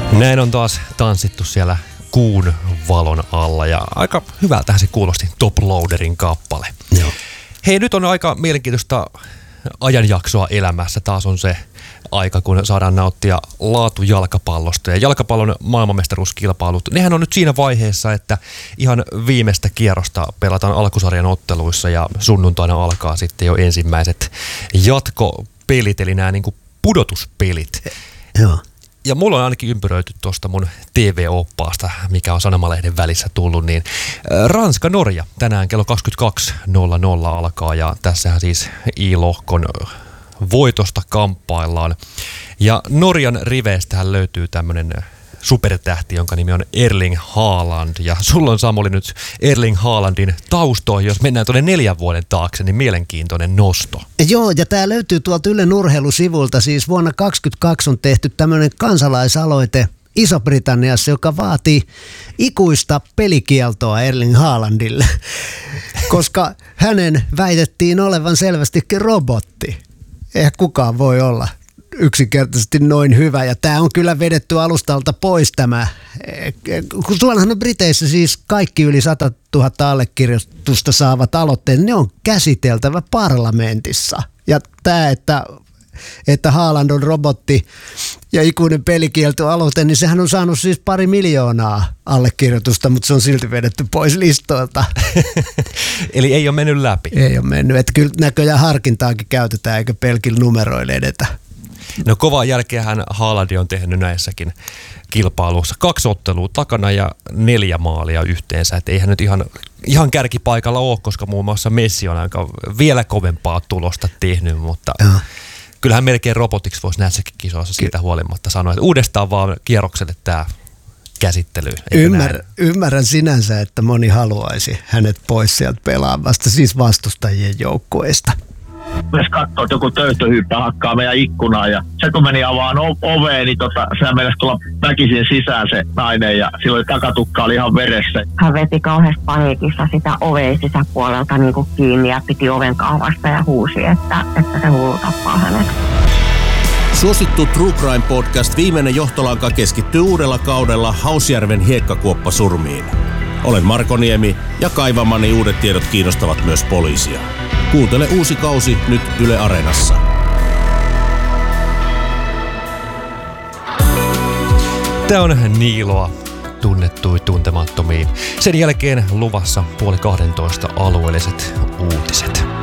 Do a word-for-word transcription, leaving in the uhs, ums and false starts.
Näin on taas tanssittu siellä kuun valon alla ja aika hyvältähän se kuulosti Top Loaderin kappale. Joo. Hei, nyt on aika mielenkiintoista ajanjaksoa elämässä. Taas on se aika, kun saadaan nauttia laatujalkapallosta ja jalkapallon maailmanmestaruuskilpailut. Nehän on nyt siinä vaiheessa, että ihan viimeistä kierrosta pelataan alkusarjan otteluissa ja sunnuntaina alkaa sitten jo ensimmäiset jatkopelit, eli nämä niin kuin pudotuspelit. Joo. Ja mulla on ainakin ympyröity tuosta mun T V-oppaasta, mikä on Sanomalehden välissä tullut, niin Ranska-Norja tänään kello kaksikymmentäkaksi nolla nolla alkaa ja tässähän siis I-lohkon voitosta kamppaillaan. Ja Norjan riveistähän löytyy tämmönen supertähti, jonka nimi on Erling Haaland. Ja sulla on, Samuli, nyt Erling Haalandin taustoihin, jos mennään tuonne neljän vuoden taakse, niin mielenkiintoinen nosto. Joo, ja tämä löytyy tuolta Ylen urheilusivulta. Siis vuonna kaksituhattakaksikymmentäkaksi on tehty tämmöinen kansalaisaloite Iso-Britanniassa, joka vaatii ikuista pelikieltoa Erling Haalandille, koska hänen väitettiin olevan selvästikin robotti. Eihän kukaan voi olla yksinkertaisesti noin hyvä, ja tämä on kyllä vedetty alustalta pois tämä. Kun tuollahan on Briteissä siis kaikki yli sata tuhatta allekirjoitusta saavat aloitteet, ne on käsiteltävä parlamentissa. Ja tämä, että, että Haaland on robotti ja ikuinen pelikieltoaloite, niin sehän on saanut siis pari miljoonaa allekirjoitusta, mutta se on silti vedetty pois listoilta. Eli ei ole mennyt läpi. Ei ole mennyt, että kyllä näköjään harkintaakin käytetään eikä pelkillä numeroilla edetä. No kovaa jälkeähän Haaland on tehnyt näissäkin kilpailuissa. Kaksi ottelua takana ja neljä maalia yhteensä. Et eihän nyt ihan, ihan kärkipaikalla ole, koska muun muassa Messi on aika vielä kovempaa tulosta tehnyt, mutta ja. Kyllähän melkein robotiksi voisi näissäkin kisoissa siitä huolimatta sanoa, että uudestaan vaan kierrokselle tämä käsittely. Ymmär, ymmärrän sinänsä, että moni haluaisi hänet pois sieltä pelaamasta, siis vastustajien joukkueesta. Jos katsoo, että joku töyttöhyyppä hakkaa meidän ikkunaan ja se kun meni avaan oveen, niin tota, sehän meinasi tulla väkisin sisään se nainen ja silloin takatukka oli ihan veressä. Hän veti kauheasti paniikissa sitä oveen sisäpuolelta niin kuin kiinni ja piti oven kahvasta ja huusi, että, että se hullu tappaa hänet. Suosittu True Crime Podcast Viimeinen johtolanka keskittyy uudella kaudella Hausjärven hiekkakuoppasurmiin. Olen Marko Niemi ja kaivamani uudet tiedot kiinnostavat myös poliisia. Kuuntele uusi kausi nyt Yle Areenassa. Tämä on Niiloa, tunnettui tuntemattomiin. Sen jälkeen luvassa puoli kahdentoista alueelliset uutiset.